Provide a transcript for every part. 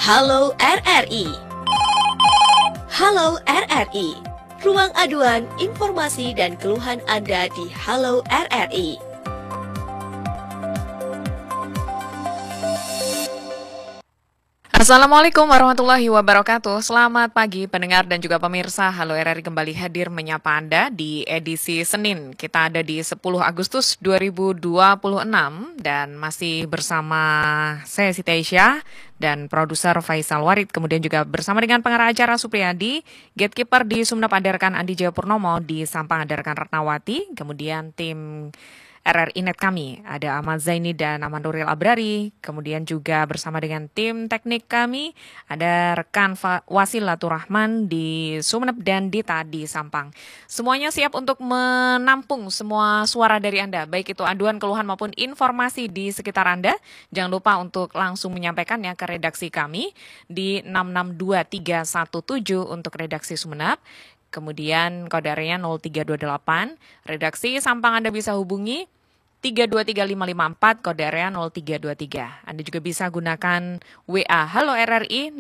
Halo RRI. Halo RRI. Ruang aduan, informasi dan keluhan Anda di Halo RRI. Assalamualaikum warahmatullahi wabarakatuh. Selamat pagi pendengar dan juga pemirsa. Halo RRI kembali hadir menyapa Anda di edisi Senin. Kita ada di 10 Agustus 2026 dan masih bersama saya Siti Aisyah dan produser Faisal Warid. Kemudian juga bersama dengan pengarah acara Supriyadi, gatekeeper di Sumeneb ada rekan Andi Jaya Purnomo, di Sampang ada rekan Ratnawati, kemudian tim RRI Net kami, ada Ahmad Zaini dan Ahmad Nuril Abrari, kemudian juga bersama dengan tim teknik kami, ada rekan Wasilatur Rahman di Sumeneb dan Dita di Sampang. Semuanya siap untuk menampung semua suara dari Anda, baik itu aduan, keluhan maupun informasi di sekitar Anda. Jangan lupa untuk langsung menyampaikannya ke redaksi kami di 662317 untuk redaksi Sumeneb. Kemudian kode areanya 0328, redaksi Sampang Anda bisa hubungi 323554, kode area 0323. Anda juga bisa gunakan WA Halo RRI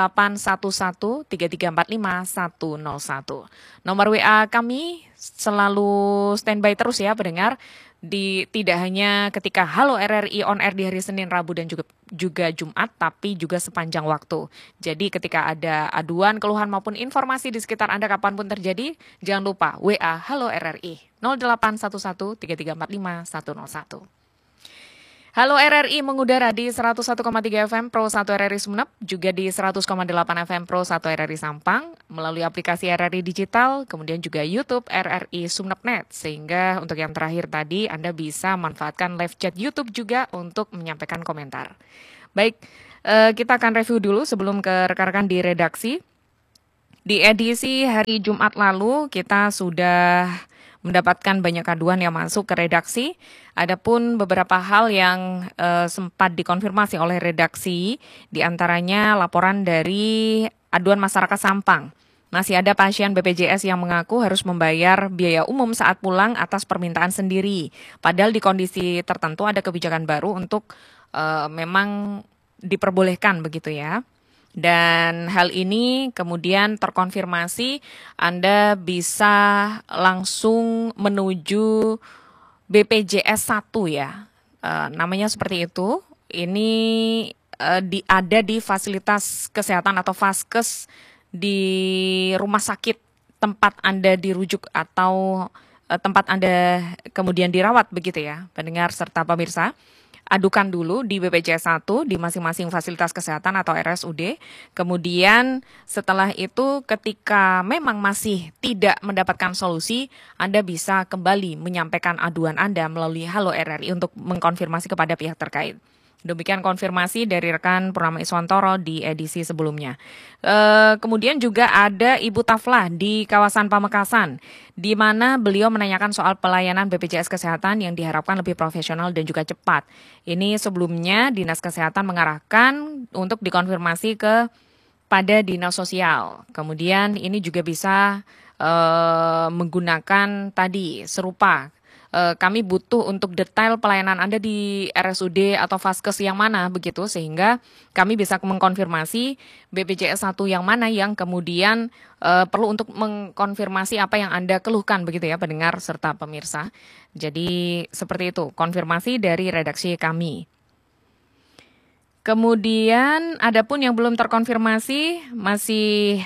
08113345 101. Nomor WA kami selalu standby terus ya pendengar. Tidak hanya ketika Halo RRI on air di hari Senin, Rabu dan juga Jumat, tapi juga sepanjang waktu. Jadi ketika ada aduan, keluhan maupun informasi di sekitar Anda kapanpun terjadi, jangan lupa WA Halo RRI 08113345 101. Halo RRI mengudara di 101,3 FM Pro 1 RRI Sumeneb, juga di 100,8 FM Pro 1 RRI Sampang, melalui aplikasi RRI Digital, kemudian juga YouTube RRI Sumeneb.net. Sehingga untuk yang terakhir tadi, Anda bisa manfaatkan live chat YouTube juga untuk menyampaikan komentar. Baik, kita akan review dulu sebelum ke rekan-rekan di redaksi. Di edisi hari Jumat lalu, kita sudah mendapatkan banyak aduan yang masuk ke redaksi. Adapun beberapa hal yang sempat dikonfirmasi oleh redaksi, diantaranya laporan dari aduan masyarakat Sampang. Masih ada pasien BPJS yang mengaku harus membayar biaya umum saat pulang atas permintaan sendiri. Padahal di kondisi tertentu ada kebijakan baru untuk memang diperbolehkan begitu ya. Dan hal ini kemudian terkonfirmasi, Anda bisa langsung menuju BPJS 1 ya, namanya seperti itu. Ini ada di fasilitas kesehatan atau Vaskes di rumah sakit tempat Anda dirujuk atau tempat Anda kemudian dirawat begitu ya, pendengar serta pemirsa. Adukan dulu di BPJS 1 di masing-masing fasilitas kesehatan atau RSUD. Kemudian setelah itu ketika memang masih tidak mendapatkan solusi, Anda bisa kembali menyampaikan aduan Anda melalui Halo RRI untuk mengkonfirmasi kepada pihak terkait. Demikian konfirmasi dari rekan Purnama Iswantoro di edisi sebelumnya. Kemudian juga ada Ibu Taflah di kawasan Pamekasan, di mana beliau menanyakan soal pelayanan BPJS Kesehatan yang diharapkan lebih profesional dan juga cepat. Ini sebelumnya Dinas Kesehatan mengarahkan untuk dikonfirmasi pada Dinas Sosial. Kemudian ini juga bisa menggunakan tadi serupa. Kami butuh untuk detail pelayanan Anda di RSUD atau Vaskes yang mana begitu, sehingga kami bisa mengkonfirmasi BPJS 1 yang mana yang kemudian perlu untuk mengkonfirmasi apa yang Anda keluhkan begitu ya pendengar serta pemirsa. Jadi seperti itu konfirmasi dari redaksi kami. Kemudian adapun yang belum terkonfirmasi masih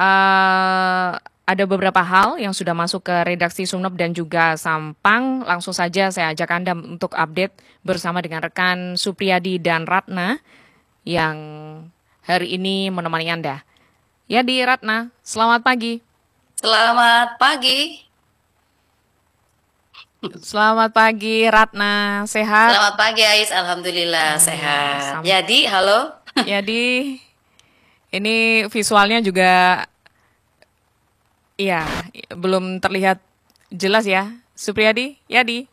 ada beberapa hal yang sudah masuk ke redaksi Sumeneb dan juga Sampang. Langsung saja saya ajak Anda untuk update bersama dengan rekan Supriyadi dan Ratna yang hari ini menemani Anda. Ya di Ratna, selamat pagi. Selamat pagi. Selamat pagi Ratna, sehat? Selamat pagi Ais, alhamdulillah sehat. Jadi, halo. Jadi ini visualnya juga iya, belum terlihat jelas ya. Supriyadi, Yadi.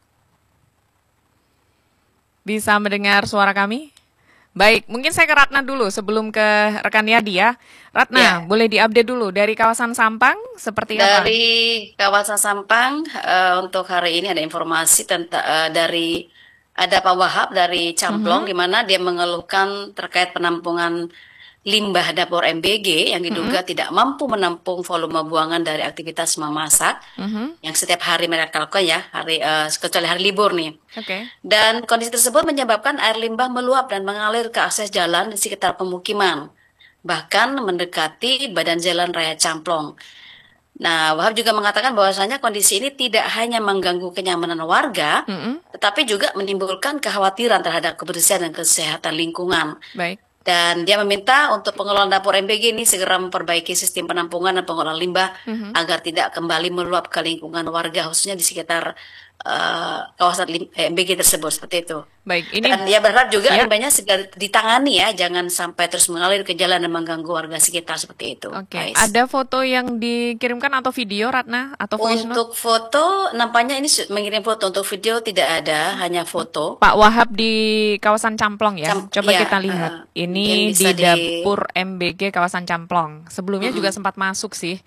Bisa mendengar suara kami? Baik, mungkin saya ke Ratna dulu sebelum ke rekan Yadi ya. Ratna, boleh diupdate dulu dari kawasan Sampang seperti apa? Dari kawasan Sampang, untuk hari ini ada informasi tentang ada Pak Wahab dari Camplong, di mana dia mengeluhkan terkait penampungan limbah dapur MBG yang diduga tidak mampu menampung volume buangan dari aktivitas memasak yang setiap hari mereka lakukan ya, kecuali hari libur nih. Oke. Dan kondisi tersebut menyebabkan air limbah meluap dan mengalir ke akses jalan di sekitar pemukiman, bahkan mendekati badan jalan raya Camplong. Nah, Wahab juga mengatakan bahwasanya kondisi ini tidak hanya mengganggu kenyamanan warga, tetapi juga menimbulkan kekhawatiran terhadap kebersihan dan kesehatan lingkungan. Baik. Dan dia meminta untuk pengelola dapur MBG ini segera memperbaiki sistem penampungan dan pengelolaan limbah agar tidak kembali meluap ke lingkungan warga, khususnya di sekitar kawasan MBG tersebut, seperti itu. Baik, ini Dan dia berharap juga limbahnya segera ditangani ya, jangan sampai terus mengalir ke jalan dan mengganggu warga sekitar, seperti itu. Oke. Ais. Ada foto yang dikirimkan atau video, Ratna, atau voice note? Untuk foto, nampaknya ini mengirim foto. Untuk video tidak ada, hanya foto. Pak Wahab di kawasan Camplong ya. Coba ya, kita lihat. Ini mungkin di bisa dapur MBG kawasan Camplong. Sebelumnya juga sempat masuk sih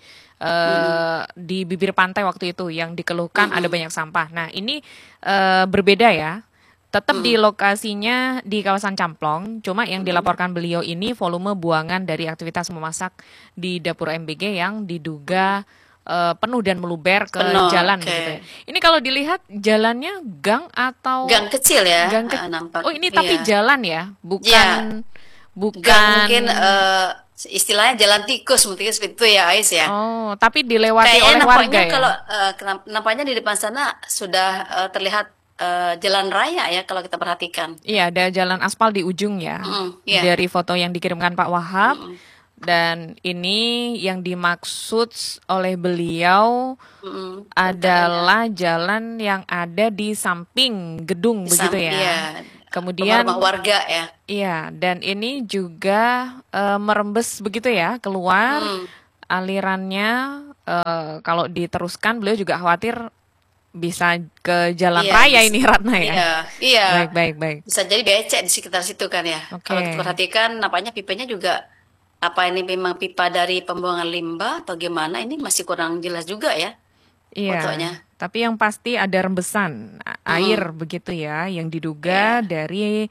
di bibir pantai waktu itu yang dikeluhkan ada banyak sampah. Nah, ini berbeda ya. Tetap di lokasinya di kawasan Camplong, cuma yang dilaporkan beliau ini volume buangan dari aktivitas memasak di dapur MBG yang diduga penuh dan meluber ke jalan gitu ya. Ini kalau dilihat jalannya gang atau gang kecil ya, gang nampak. Oh, ini tapi jalan ya, bukan Gang mungkin istilahnya jalan tikus mungkin seperti itu ya, Ais ya. Oh, tapi dilewati Kayaknya oleh warga ya. kalau nampaknya di depan sana sudah terlihat jalan raya ya kalau kita perhatikan. Iya, ada jalan aspal di ujung ya. Dari foto yang dikirimkan Pak Wahab. Dan ini yang dimaksud oleh beliau adalah jalan yang ada di samping gedung begitu ya. Iya. Kemudian rumah warga ya. Iya, dan ini juga merembes begitu ya keluar alirannya. Kalau diteruskan beliau juga khawatir bisa ke jalan raya ini, Ratna ya. Iya. Baik. Bisa jadi becek di sekitar situ kan ya. Kalau kita perhatikan nampaknya pipanya juga apa ini memang pipa dari pembuangan limbah atau gimana, ini masih kurang jelas juga ya fotonya. Tapi yang pasti ada rembesan air begitu ya yang diduga dari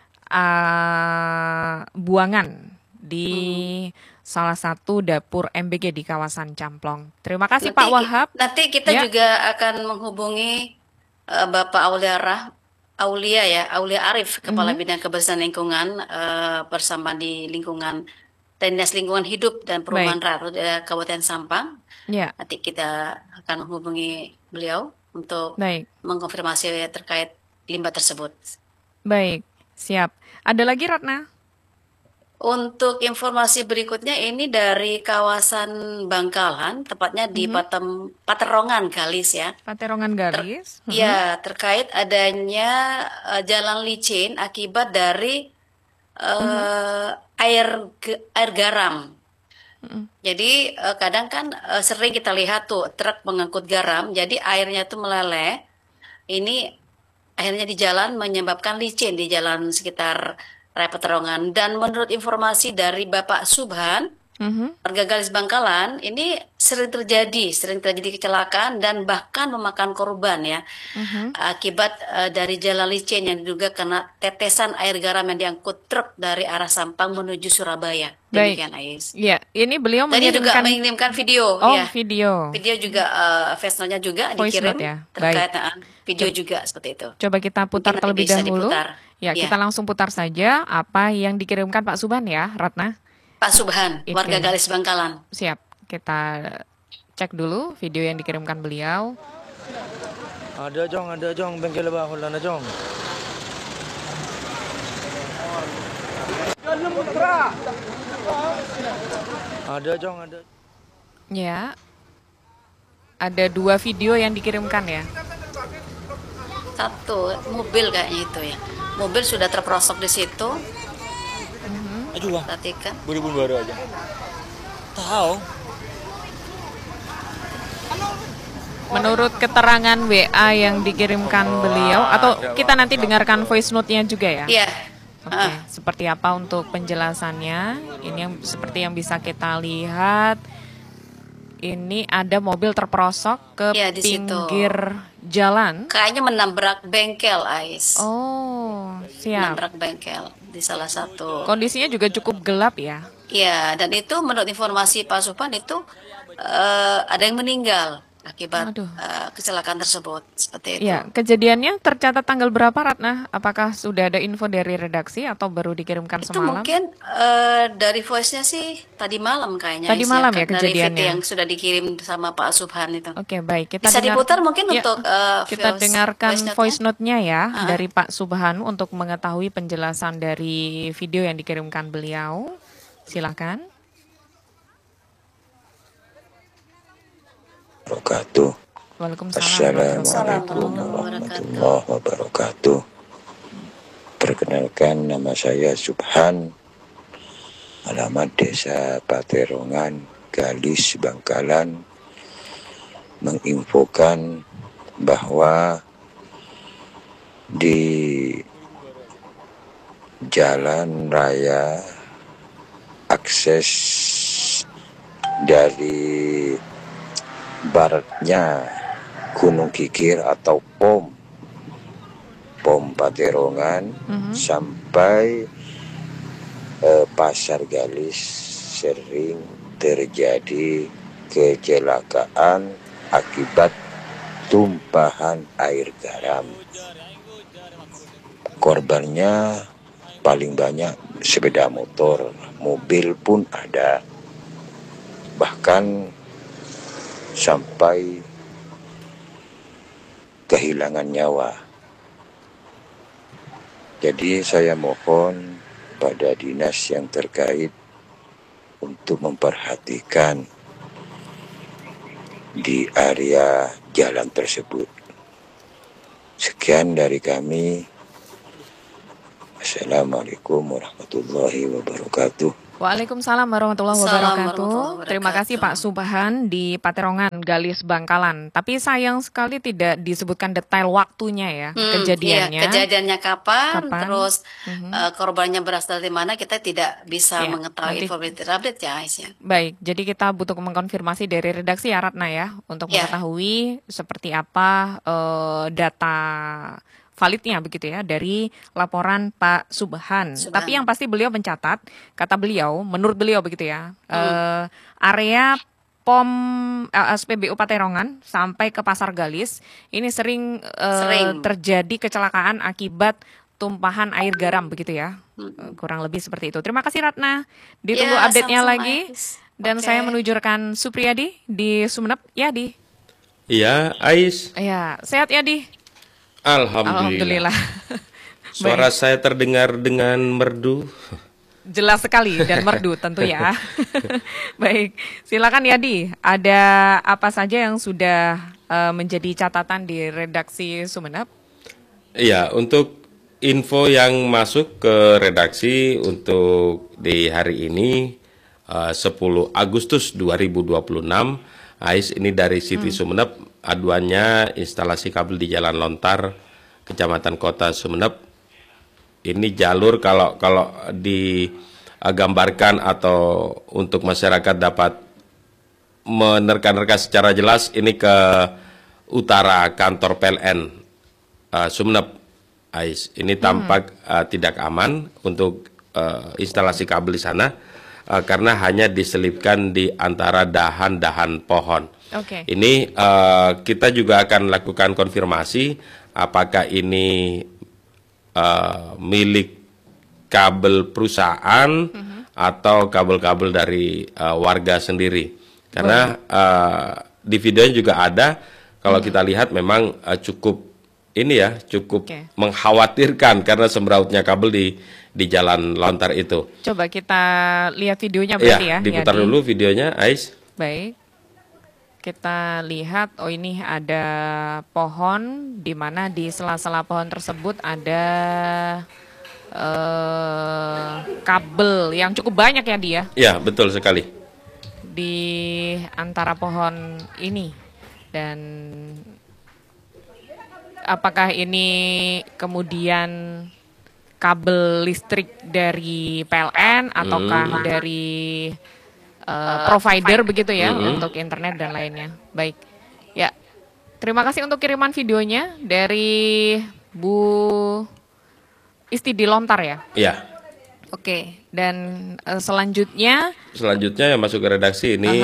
buangan di salah satu dapur MBG di kawasan Camplong. Terima kasih Pak Wahab. Nanti kita juga akan menghubungi Bapak Aulia Arif, Kepala Bidang Kebersihan Lingkungan bersama di lingkungan Dinas Lingkungan Hidup dan Perumahan Rakyat Kabupaten Sampang. Nanti kita akan menghubungi beliau untuk mengkonfirmasi terkait limbah tersebut. Baik, siap. Ada lagi, Ratna? Untuk informasi berikutnya ini dari kawasan Bangkalan, tepatnya di Paterongan Galis ya. Paterongan Galis? Ya, terkait adanya jalan licin akibat dari air garam. Jadi kadang kan sering kita lihat tuh truk mengangkut garam, jadi airnya tuh meleleh. Ini akhirnya di jalan menyebabkan licin di jalan sekitar Raya Paterongan. Dan menurut informasi dari Bapak Subhan, warga Galis Bangkalan, ini sering terjadi kecelakaan dan bahkan memakan korban ya, akibat dari jalan licin yang diduga karena tetesan air garam yang diangkut truk dari arah Sampang menuju Surabaya. Demikian, Ais. Iya, ini beliau mengirimkan video. Video. Video juga voice note-nya juga dikirim terkait video juga seperti itu. Coba kita putar terlebih dahulu. Ya, kita langsung putar saja apa yang dikirimkan Pak Subhan ya, Ratna. Pak Subhan, warga Galis Bangkalan. Siap, kita cek dulu video yang dikirimkan beliau. Ada jong, bengkel bawah lana jong. Ada jong, ada. Ya, ada 2 video yang dikirimkan ya. Satu mobil kayaknya itu ya. Mobil sudah terperosok di situ. Perhatikan. Buru-buru baru aja. Tahu. Menurut keterangan WA yang dikirimkan beliau, atau kita nanti dengarkan voice note-nya juga ya? Iya. Oke, seperti apa untuk penjelasannya? Ini yang seperti yang bisa kita lihat. Ini ada mobil terperosok ke pinggir jalan. Kayaknya menabrak bengkel, Ais. Oh, siap. Menabrak bengkel di di salah satu. Kondisinya juga cukup gelap ya. Iya, dan itu menurut informasi Pak Suphan itu ada yang meninggal akibat Aduh. kecelakaan tersebut, seperti itu. Ya, kejadiannya tercatat tanggal berapa, Ratna? Apakah sudah ada info dari redaksi atau baru dikirimkan Itu semalam? mungkin dari voice-nya sih tadi malam kayaknya. Tadi malam ya Dari VT kejadiannya? yang sudah dikirim sama Pak Subhan itu. Oke, baik. Kita Bisa diputar mungkin ya, untuk kita dengarkan voice note-nya? voice note-nya ya dari Pak Subhan untuk mengetahui penjelasan dari video yang dikirimkan beliau. Silakan. Wabarakatuh. Waalaikumsalam. Assalamualaikum warahmatullahi wabarakatuh. Perkenalkan, nama saya Subhan, alamat Desa Paterongan, Galis, Bangkalan, menginfokan bahwa di jalan raya akses dari baratnya Gunung Kikir atau POM Paterongan sampai Pasar Galis sering terjadi kecelakaan akibat tumpahan air garam. Korbannya paling banyak sepeda motor, mobil pun ada, bahkan sampai kehilangan nyawa. Jadi saya mohon pada dinas yang terkait untuk memperhatikan di area jalan tersebut. Sekian dari kami. Assalamualaikum warahmatullahi wabarakatuh. Waalaikumsalam warahmatullahi Assalamualaikum wabarakatuh. warahmatullahi wabarakatuh. Terima kasih Pak Subhan di Paterongan, Galis, Bangkalan. Tapi sayang sekali tidak disebutkan detail waktunya ya, kejadiannya. Iya, kejadiannya kapan? Terus korbannya berasal dari mana, kita tidak bisa Ya, mengetahui nanti- informasi terupdate ya, Ais, ya. Baik, jadi kita butuh mengkonfirmasi dari redaksi ya Ratna ya, untuk Ya. mengetahui seperti apa data validnya begitu ya dari laporan Pak Subhan. Subhan. Tapi yang pasti beliau mencatat, kata beliau, menurut beliau begitu ya, area POM SPBU Paterongan sampai ke Pasar Galis ini sering Sering. terjadi kecelakaan akibat tumpahan air garam begitu ya. Kurang lebih seperti itu. Terima kasih Ratna. Ditunggu Ya, update-nya sama-sama, lagi. Ais. Dan Oke. saya menuju rekan Supriyadi di Sumeneb. Yadi. Iya, Ais. Ya, sehat Yadi. Alhamdulillah. Suara saya terdengar dengan merdu. Jelas sekali dan merdu tentu ya. Baik, silakan Yadi. Ada apa saja yang sudah menjadi catatan di redaksi Sumeneb? Iya, untuk info yang masuk ke redaksi untuk di hari ini 10 Agustus 2026, Ais, ini dari Siti Sumeneb, aduannya instalasi kabel di Jalan Lontar, Kecamatan Kota Sumeneb. Ini jalur kalau digambarkan atau untuk masyarakat dapat menerka-nerka secara jelas, ini ke utara kantor PLN Sumeneb, Ais. Ini tampak tidak aman untuk instalasi kabel di sana karena hanya diselipkan di antara dahan-dahan pohon. Oke. Ini kita juga akan lakukan konfirmasi apakah ini milik kabel perusahaan atau kabel-kabel dari warga sendiri. Karena di videonya juga ada, kalau kita lihat memang cukup Oke. mengkhawatirkan karena semrautnya kabel di jalan lontar itu. Coba kita lihat videonya berarti ya. Ya, diputar Yadi. dulu videonya, Ais. Baik. Kita lihat, oh ini ada pohon, di mana di sela-sela pohon tersebut ada kabel yang cukup banyak ya dia Ya, betul sekali. di antara pohon ini. Dan apakah ini kemudian kabel listrik dari PLN ataukah dari provider begitu ya untuk internet dan lainnya. Baik. Ya. Terima kasih untuk kiriman videonya dari Bu Isti di Lontar ya. Ya. Oke, dan selanjutnya yang masuk ke redaksi ini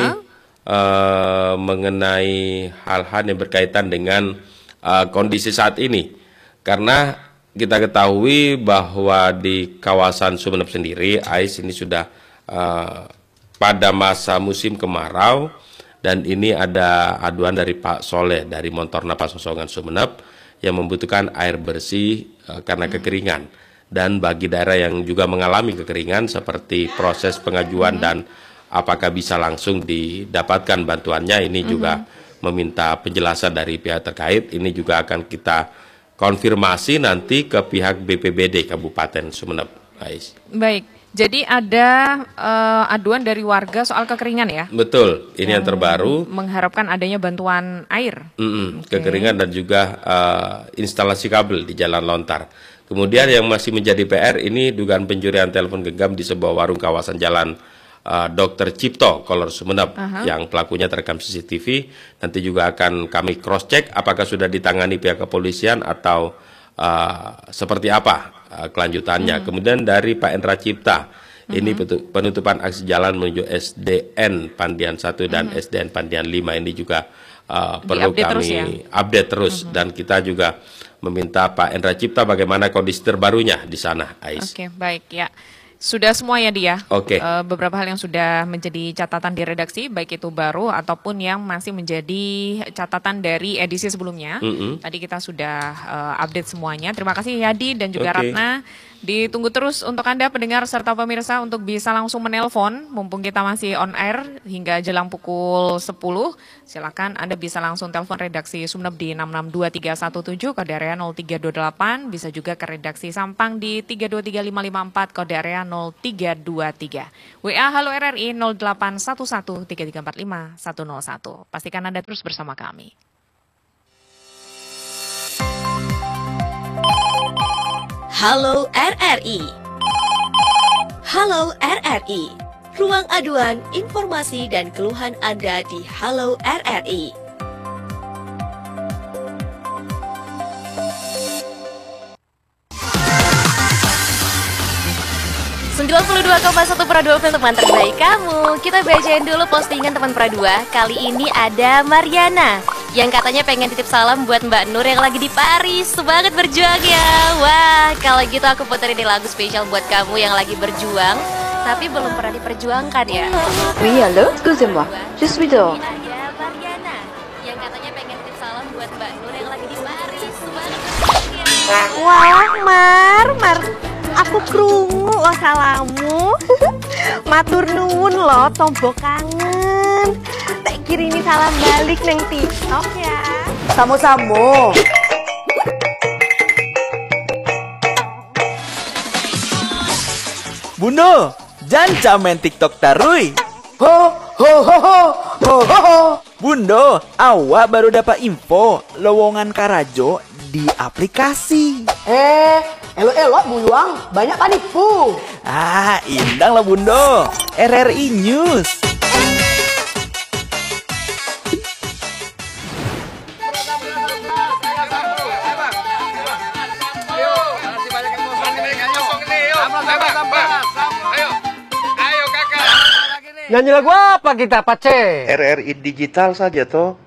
mengenai hal-hal yang berkaitan dengan kondisi saat ini. Karena kita ketahui bahwa di kawasan Sumeneb sendiri, AIS ini sudah pada masa musim kemarau, dan ini ada aduan dari Pak Soleh dari Montorna Pasosongan Sumeneb yang membutuhkan air bersih karena kekeringan. Dan bagi daerah yang juga mengalami kekeringan seperti proses pengajuan dan apakah bisa langsung didapatkan bantuannya, ini juga meminta penjelasan dari pihak terkait. Ini juga akan kita konfirmasi nanti ke pihak BPBD Kabupaten Sumeneb. Baik. Jadi ada aduan dari warga soal kekeringan ya? Betul, ini yang terbaru. Mengharapkan adanya bantuan air. Kekeringan dan juga instalasi kabel di jalan lontar. Kemudian yang masih menjadi PR ini dugaan pencurian telepon genggam di sebuah warung kawasan jalan Dr. Cipto, Kolor Sumeneb, yang pelakunya terekam CCTV. Nanti juga akan kami cross check apakah sudah ditangani pihak kepolisian atau seperti apa kelanjutannya. Kemudian dari Pak Endra Cipta, ini penutupan aksi jalan menuju SDN Pandian 1 dan SDN Pandian 5 ini juga perlu kami update terus, dan kita juga meminta Pak Endra Cipta bagaimana kondisi terbarunya di sana, Ais. Oke, baik ya. Sudah semua ya dia. Oke. Beberapa hal yang sudah menjadi catatan di redaksi, baik itu baru ataupun yang masih menjadi catatan dari edisi sebelumnya. Tadi kita sudah update semuanya. Terima kasih Yadi dan juga Ratna. Ditunggu terus untuk Anda pendengar serta pemirsa untuk bisa langsung menelpon mumpung kita masih on air hingga jelang pukul 10. Silakan Anda bisa langsung telepon redaksi Sumeneb di 662317 kode area 0328, bisa juga ke redaksi Sampang di 323554 kode area 0323. WA Halo RRI 08113345 101. Pastikan Anda terus bersama kami. Halo RRI. Halo RRI. Ruang aduan, informasi dan keluhan Anda di Halo RRI. .1 Pradua FM, teman terbaik kamu. Kita bacain dulu postingan teman Pradua. Kali ini ada Mariana yang katanya pengen titip salam buat Mbak Nur yang lagi di Paris. Semangat berjuang ya. Wah, kalau gitu aku puterin lagu spesial buat kamu yang lagi berjuang tapi belum pernah diperjuangkan ya. Oui, allô, excusez-moi, je suis dehors. Ada Mariana yang katanya pengen titip salam buat Mbak Nur yang lagi di Paris. Semangat berjuang ya. Wah, Mar, aku krungu lo salamu. Matur nuwun lo, tombok kangen. Tak kirimi salam balik neng TikTok ya. Samo-samo. Bunda, jangan main TikTok tarui. Ho ho ho ho ho ho ho. Bunda, awak baru dapat info lowongan Karajo di aplikasi. Elok-elok buluang, banyak panipu. Indang lah Bunda. RRI News. Nyanyi lagu apa kita, Pace? RRI Digital saja toh.